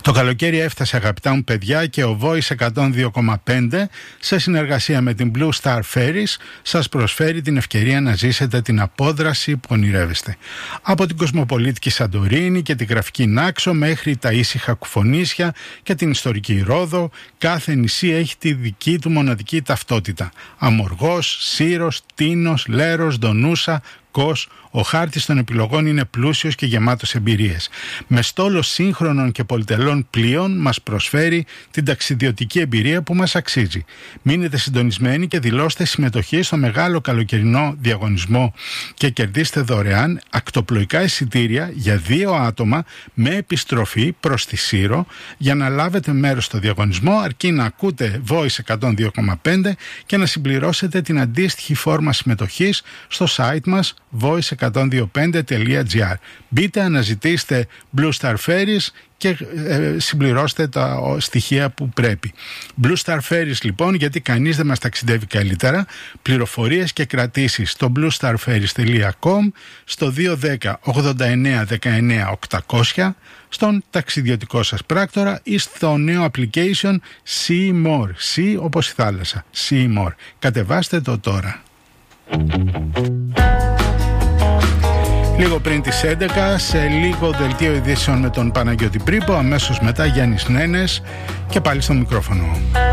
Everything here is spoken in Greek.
Το καλοκαίρι έφτασε, αγαπητά μου παιδιά, και ο Voice 102,5 σε συνεργασία με την Blue Star Ferries σας προσφέρει την ευκαιρία να ζήσετε την απόδραση που ονειρεύεστε. Από την κοσμοπολίτικη Σαντορίνη και την γραφική Νάξο μέχρι τα ήσυχα Κουφονήσια και την ιστορική Ρόδο, κάθε νησί έχει τη δική του μοναδική ταυτότητα. Αμοργός, Σύρος, Τίνος, Λέρος, Δονούσα, Κος. Ο χάρτης των επιλογών είναι πλούσιος και γεμάτος εμπειρίες. Με στόλο σύγχρονων και πολυτελών πλοίων μας προσφέρει την ταξιδιωτική εμπειρία που μας αξίζει. Μείνετε συντονισμένοι και δηλώστε συμμετοχή στο μεγάλο καλοκαιρινό διαγωνισμό και κερδίστε δωρεάν ακτοπλοϊκά εισιτήρια για 2 άτομα με επιστροφή προς τη Σύρο. Για να λάβετε μέρος στο διαγωνισμό αρκεί να ακούτε Voice 102,5 και να συμπληρώσετε την αντίστοιχη φόρμα συμμετοχής στο site μας voice125.gr. Μπείτε, αναζητήστε Blue Star Ferries και συμπληρώστε τα στοιχεία που πρέπει. Blue Star Ferries λοιπόν, γιατί κανείς δεν μας ταξιδεύει καλύτερα. Πληροφορίες και κρατήσεις στο bluestarferries.com, στο 210 89 19 800, στον ταξιδιωτικό σας πράκτορα ή στο νέο application See More. See όπως η θάλασσα. See More. Κατεβάστε το τώρα. Λίγο πριν τις 11, σε λίγο δελτίο ειδήσεων με τον Παναγιώτη Πρίπο, αμέσως μετά Γιάννης Νένες και πάλι στο μικρόφωνο.